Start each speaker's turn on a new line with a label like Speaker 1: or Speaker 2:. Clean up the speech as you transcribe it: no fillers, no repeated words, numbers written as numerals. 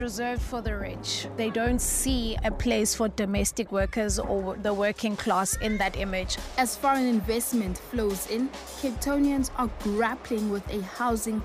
Speaker 1: reserved for the rich. They don't see a place for domestic workers or the working class in that image.
Speaker 2: As foreign investment flows in, Cape Townians are grappling with a housing